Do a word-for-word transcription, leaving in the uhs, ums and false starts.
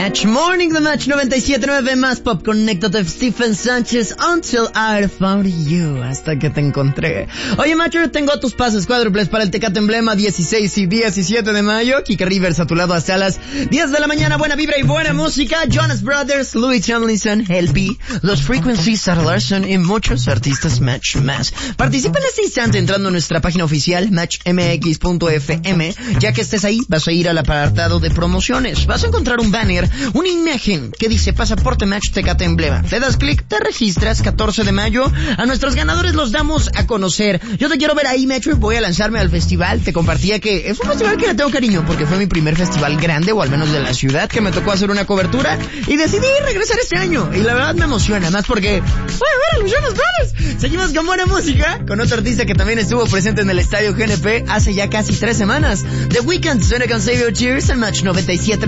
Match Morning de Match noventa y siete punto nueve, más pop. Conéctate, Stephen Sánchez, Until I Found You, hasta que te encontré. Oye, Macho, tengo tus pases cuádruples para el Tecate Emblema dieciséis y diecisiete de mayo. Kike Rivers a tu lado hasta las diez de la mañana. Buena vibra y buena música. Jonas Brothers, Louis Tomlinson, L P, Los Frequencies, Sarah Larson y muchos artistas Match más. Participa en este instante entrando a nuestra página oficial match m x punto f m. Ya que estés ahí, vas a ir al apartado de promociones. Vas a encontrar un banner, una imagen que dice Pasaporte Match Tecate Emblema. Le das clic, te registras. Catorce de mayo, a nuestros ganadores los damos a conocer. Yo te quiero ver ahí, Metro, y voy a lanzarme al festival. Te compartía que es un festival que le tengo cariño porque fue mi primer festival grande, o al menos de la ciudad, que me tocó hacer una cobertura, y decidí regresar este año. Y la verdad me emociona, más porque voy a ver a los Jonas Brothers. Seguimos con buena música, con otro artista que también estuvo presente en el estadio G N P hace ya casi tres semanas. The Weeknd suena con Save Your Tears en Match noventa y siete.